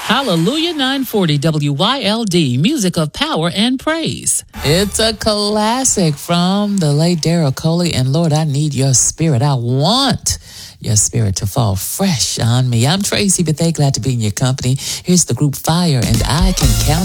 Hallelujah 940 WYLD, music of power and praise. It's a classic from the late Daryl Coley. And Lord, I need your spirit. I want your spirit to fall fresh on me. I'm Tracy Bethea, glad to be in your company. Here's the group Fire, and I Can Count